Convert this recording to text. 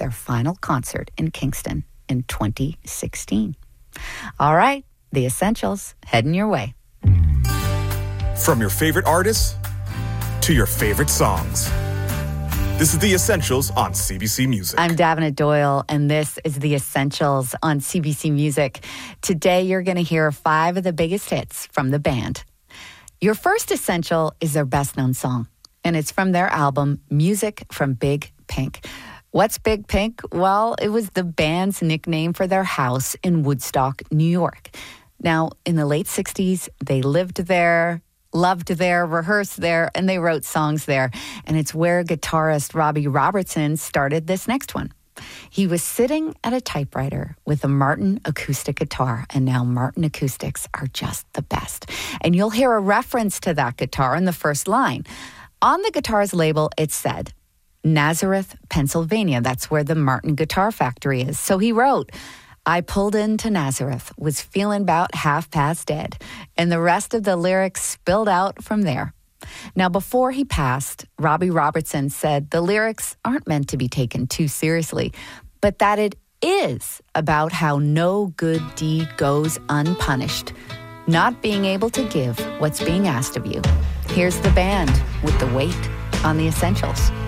their final concert in Kingston in 2016. All right, The Essentials, heading your way. From your favorite artists to your favorite songs. This is The Essentials on CBC Music. I'm Davina Doyle, and this is The Essentials on CBC Music. Today, you're going to hear 5 of the biggest hits from the band. Your first essential is their best-known song, and it's from their album, Music from Big Pink. What's Big Pink? Well, it was the band's nickname for their house in Woodstock, New York. Now, in the late 60s, they lived there, loved there, rehearsed there, and they wrote songs there. And it's where guitarist Robbie Robertson started this next one. He was sitting at a typewriter with a Martin acoustic guitar, and now Martin acoustics are just the best. And you'll hear a reference to that guitar in the first line. On the guitar's label, it said, Nazareth, Pennsylvania. That's where the Martin Guitar Factory is. So he wrote, I pulled into Nazareth, was feeling about half past dead, and the rest of the lyrics spilled out from there. Now, before he passed, Robbie Robertson said the lyrics aren't meant to be taken too seriously, but that it is about how no good deed goes unpunished, not being able to give what's being asked of you. Here's the band with The Weight on The Essentials.